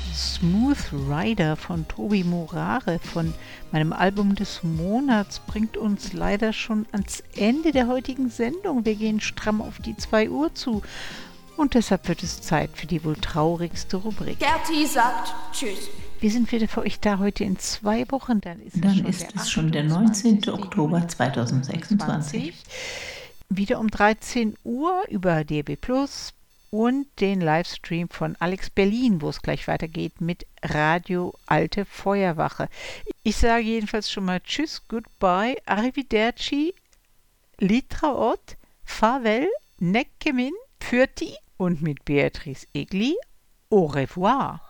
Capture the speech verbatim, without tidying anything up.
Smooth Rider von Tobi Morare von meinem Album des Monats bringt uns leider schon ans Ende der heutigen Sendung. Wir gehen stramm auf die zwei Uhr zu und deshalb wird es Zeit für die wohl traurigste Rubrik. Gerti sagt Tschüss. Wir sind wieder für euch da heute in zwei Wochen. Dann ist Dann es schon, ist der, es schon der neunzehnten Oktober zweitausendsechsundzwanzig. Wieder um dreizehn Uhr über D A B Plus und den Livestream von Alex Berlin, wo es gleich weitergeht mit Radio Alte Feuerwache. Ich sage jedenfalls schon mal Tschüss, Goodbye, Arrivederci, Litraot, Farewell, Neckemin, Pfürti und mit Beatrice Egli, Au revoir.